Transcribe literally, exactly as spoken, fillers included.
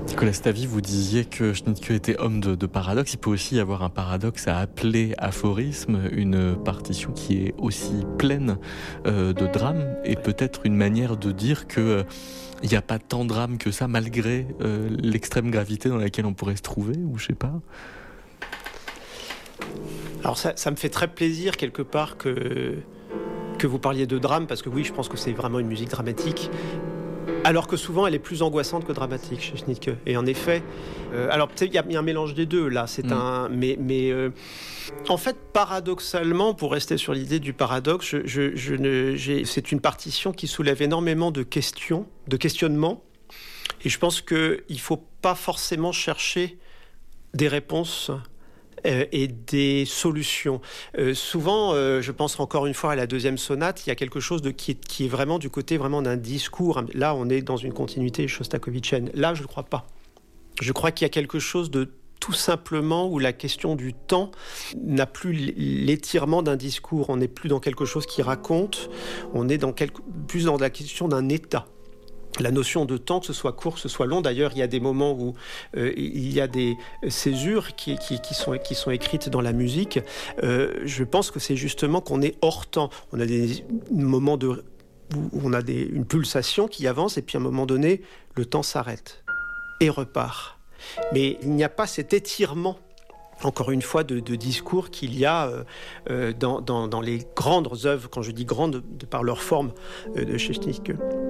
Nicolas Stavi, vous disiez que Schnittke était homme de, de paradoxe. Il peut aussi y avoir un paradoxe à appeler aphorisme, une partition qui est aussi pleine euh, de drames, et peut-être une manière de dire que euh, il n'y a pas tant de drames que ça, malgré euh, l'extrême gravité dans laquelle on pourrait se trouver, ou je sais pas. Alors ça, ça me fait très plaisir quelque part que, que vous parliez de drame, parce que oui, je pense que c'est vraiment une musique dramatique. Alors que souvent, elle est plus angoissante que dramatique chez Schnittke. Et en effet, euh, alors il y, y a un mélange des deux là. C'est mmh. un, mais, mais euh, en fait, paradoxalement, pour rester sur l'idée du paradoxe, je, je, je ne, j'ai, c'est une partition qui soulève énormément de questions, de questionnements. Et je pense qu'il ne faut pas forcément chercher des réponses Euh, et des solutions. Euh, souvent, euh, je pense encore une fois à la deuxième sonate, il y a quelque chose de, qui, est, qui est vraiment du côté vraiment d'un discours. Là, on est dans une continuité shostakovichienne. Là, je ne crois pas. Je crois qu'il y a quelque chose de tout simplement où la question du temps n'a plus l'étirement d'un discours. On n'est plus dans quelque chose qui raconte, on est dans quelque, plus dans la question d'un état. La notion de temps, que ce soit court, que ce soit long. D'ailleurs, il y a des moments où euh, il y a des césures qui, qui, qui, sont, qui sont écrites dans la musique. Euh, je pense que c'est justement qu'on est hors temps. On a des moments de, où on a des, une pulsation qui avance et puis à un moment donné, le temps s'arrête et repart. Mais il n'y a pas cet étirement, encore une fois, de, de discours qu'il y a euh, dans, dans, dans les grandes œuvres, quand je dis grandes, de par leur forme, euh, de chez Schnittke.